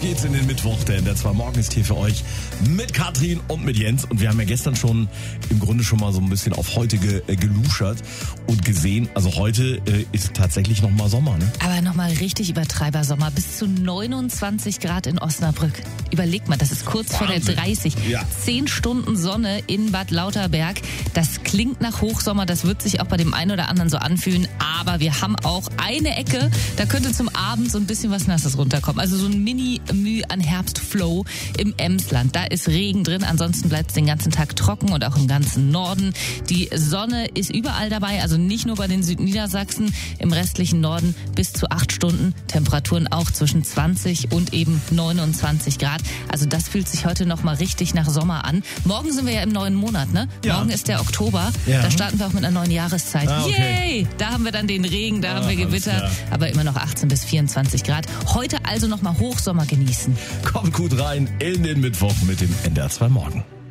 geht's in den Mittwoch, der NDR 2 Morgen ist hier für euch mit Katrin und mit Jens. Und wir haben ja gestern schon im Grunde schon mal so ein bisschen auf heute geluschert und gesehen, also heute ist tatsächlich nochmal Sommer, ne? Aber nochmal richtig Übertreiber-Sommer, bis zu 29 Grad in Osnabrück. Überlegt mal, das ist kurz vor der 30. Ja. 10 Stunden Sonne in Bad Lauterberg. Das klingt nach Hochsommer, das wird sich auch bei dem einen oder anderen so anfühlen. Aber wir haben auch eine Ecke, da könnte zum Abend so ein bisschen was Nasses runterkommen. Also so ein Mini-Mühe an Herbstflow im Emsland. Da ist Regen drin, ansonsten bleibt es den ganzen Tag trocken und auch im ganzen Norden. Die Sonne ist überall dabei, also nicht nur bei den Südniedersachsen, im restlichen Norden bis zu 8 Stunden. Temperaturen auch zwischen 20 und eben 29 Grad. Also das fühlt sich heute nochmal richtig nach Sommer an. Morgen sind wir ja im neuen Monat, ne? Ja. Morgen ist der Oktober. Ja. Da starten wir auch mit einer neuen Jahreszeit. Ah, okay. Yay! Da haben wir dann den Regen, da haben wir Gewitter, alles klar. aber immer noch 18 bis 24 Grad. Heute also nochmal Hochsommer genießen. Kommt gut rein in den Mittwoch mit dem NDR 2 Morgen.